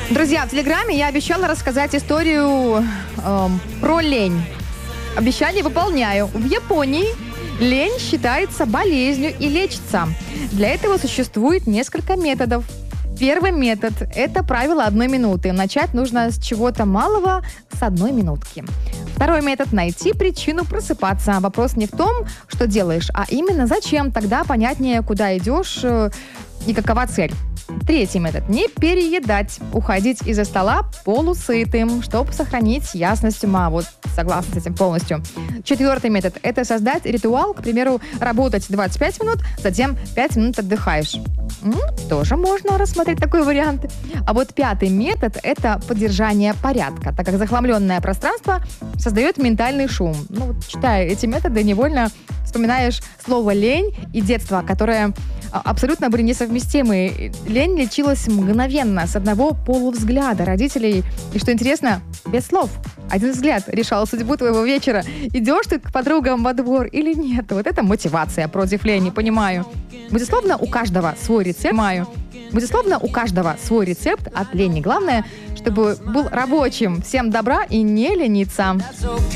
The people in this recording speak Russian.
Друзья, в Телеграме я обещала рассказать историю про лень. Обещание выполняю. В Японии лень считается болезнью и лечится. Для этого существует несколько методов. Первый метод – это правило 1 минуты. Начать нужно с чего-то малого, с 1 минутки. Второй метод – найти причину просыпаться. Вопрос не в том, что делаешь, а именно зачем. Тогда понятнее, куда идешь и какова цель. Третий метод – не переедать. Уходить из-за стола полусытым, чтобы сохранить ясность ума. Вот согласна с этим полностью. Четвертый метод – это создать ритуал, к примеру, работать 25 минут, затем 5 минут отдыхаешь. Тоже можно рассмотреть такой вариант. А вот пятый метод – это поддержание порядка, так как захламленное пространство создает ментальный шум. Читая эти методы, невольно вспоминаешь слово «лень» и детство, которое абсолютно были несовместимы. Лень лечилась мгновенно, с одного полувзгляда родителей. И что интересно, без слов. Один взгляд решал судьбу твоего вечера. Идешь ты к подругам во двор или нет? Вот это мотивация против лени, понимаю. Безусловно, у каждого свой рецепт. Безусловно, у каждого свой рецепт от лени. Главное, чтобы был рабочим. Всем добра и не лениться.